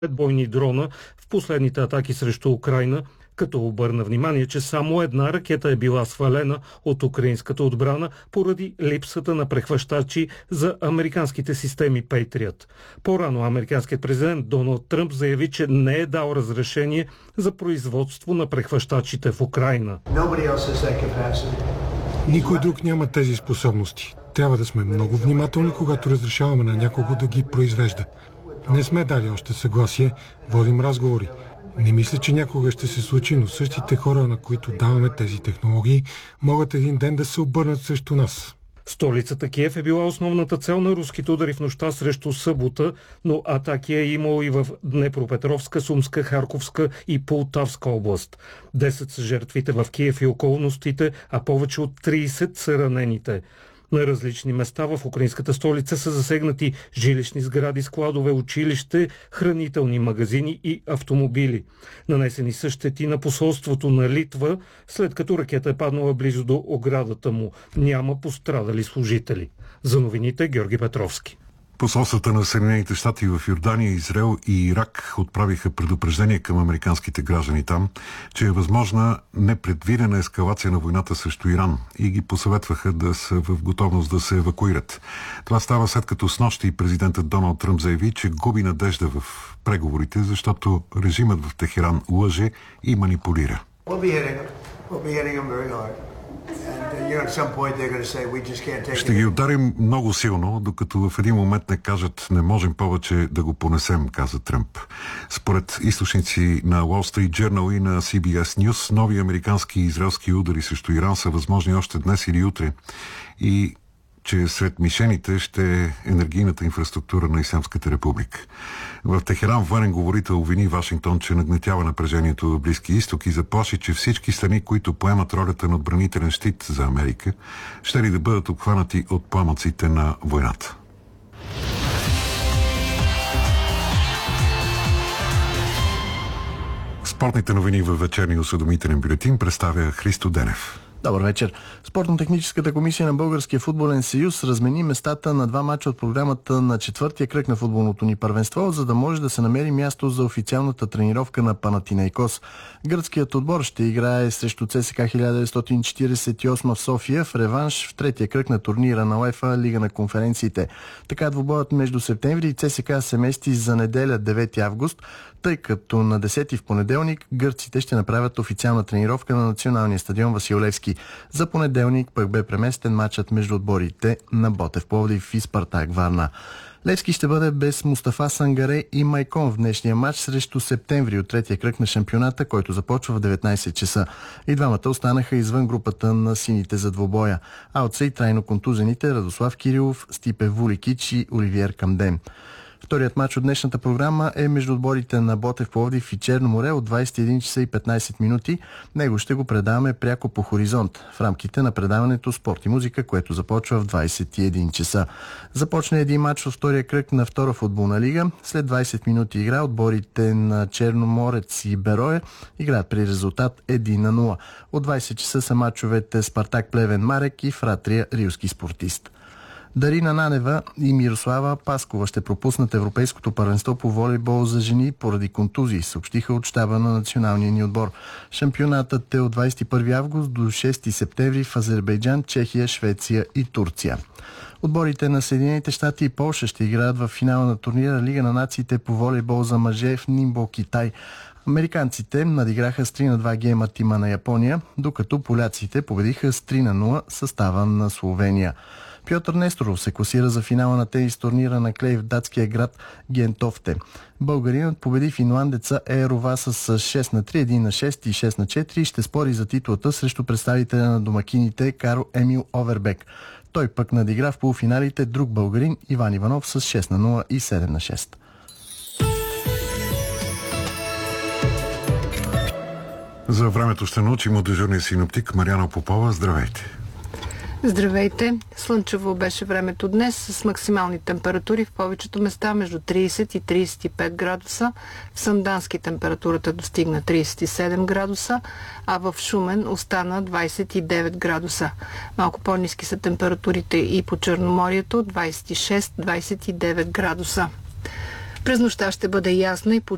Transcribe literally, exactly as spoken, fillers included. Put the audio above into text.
бойни дрона в последните атаки срещу Украйна, като обърна внимание, че само една ракета е била свалена от украинската отбрана поради липсата на прехващачи за американските системи Patriot. По-рано американският президент Доналд Тръмп заяви, че не е дал разрешение за производство на прехващачите в Украйна. Никой друг няма тези способности. Трябва да сме много внимателни, когато разрешаваме на някого да ги произвежда. Не сме дали още съгласие, водим разговори. Не мисля, че някога ще се случи, но същите хора, на които даваме тези технологии, могат един ден да се обърнат срещу нас. Столицата Киев е била основната цел на руските удари в нощта срещу събота, но атаки е имало и в Днепропетровска, Сумска, Харковска и Полтавска област. Десет са жертвите в Киев и околностите, а повече от трийсет са ранените. На различни места в украинската столица са засегнати жилищни сгради, складове, училище, хранителни магазини и автомобили. Нанесени са щети на посолството на Литва, след като ракета е паднала близо до оградата му. Няма пострадали служители. За новините Георги Петровски. Посолствата на Съединените щати в Йордания, Израел и Ирак отправиха предупреждение към американските граждани там, че е възможна непредвидена ескалация на войната срещу Иран и ги посъветваха да са в готовност да се евакуират. Това става след като снощи президентът Доналд Тръмп заяви, че губи надежда в преговорите, защото режимът в Техеран лъже и манипулира. Ще ги ударим много силно, докато в един момент не кажат не можем повече да го понесем, каза Тръмп. Според източници на Wall Street Journal и на Си Би Ес News, нови американски и израелски удари срещу Иран са възможни още днес или утре и че сред мишените ще е енергийната инфраструктура на Ислямската република. В Техеран военен говорител обвини Вашингтон, че нагнетява напрежението в Близкия изток и заплаши, че всички страни, които поемат ролята на отбранителен щит за Америка, ще ли да бъдат обхванати от пламъците на войната. Спортните новини във вечерния осведомителен бюлетин представя Христо Денев. Добър вечер. Спортно-техническата комисия на Българския футболен съюз размени местата на два мача от програмата на четвъртия кръг на футболното ни първенство, за да може да се намери място за официалната тренировка на Панатинайкос. Гръцкият отбор ще играе срещу ЦСКА хиляда деветстотин четиридесет и осма в София в реванш в третия кръг на турнира на УЕФА Лига на конференциите. Така двубоят между Септември и ЦСКА се мести за неделя девети август, тъй като на десети в понеделник гърците ще направят официална тренировка на националния стадион Васил Левски. За понеделник пък бе преместен матчът между отборите на Ботев Пловдив и Спартак Варна. Левски ще бъде без Мустафа Сангаре и Майкон в днешния матч срещу Септември от третия кръг на шампионата, който започва в деветнайсет часа. И двамата останаха извън групата на сините за двобоя. А от и трайно контузените Радослав Кирилов, Стипе Вуликич и Оливиер Камден. Вторият матч от днешната програма е между отборите на Ботев Пловдив и Черно море от двайсет и един часа и петнайсет минути. Него ще го предаваме пряко по Хоризонт в рамките на предаването Спорт и музика, което започва в двайсет и един часа. Започна един матч от втория кръг на втора футболна лига. След двайсет минути игра отборите на Черноморец и Берое играят при резултат едно на нула. От двайсет часа са матчовете Спартак Плевен Марек и Фратрия Рилски спортист. Дарина Нанева и Мирослава Паскова ще пропуснат Европейското първенство по волейбол за жени поради контузии, съобщиха от щаба на националния ни отбор. Шампионатът е от двайсет и първи август до шести септември в Азербайджан, Чехия, Швеция и Турция. Отборите на Съединените щати и Полша ще играят в финала на турнира Лига на нациите по волейбол за мъже в Нимбо, Китай. Американците надиграха с три на два гейма тима на Япония, докато поляците победиха с три на нула състава на Словения. Пьотър Несторов се класира за финала на тенис турнира на клей в датския град Гентофте. Българинът победи финландеца Ееро Васа с шест на три, едно на шест и шест на четири и ще спори за титлата срещу представителя на домакините Карл Емил Овербек. Той пък надигра в полуфиналите друг българин Иван Иванов с шест на нула и седем на шест. За времето ще научим от дежурния синоптик Мариана Попова. Здравейте! Здравейте! Слънчево беше времето днес с максимални температури в повечето места между трийсет и трийсет и пет градуса. В Сандански температурата достигна трийсет и седем градуса, а в Шумен остана двайсет и девет градуса. Малко по-ниски са температурите и по Черноморието двайсет и шест до двайсет и девет градуса. През нощта ще бъде ясно и почти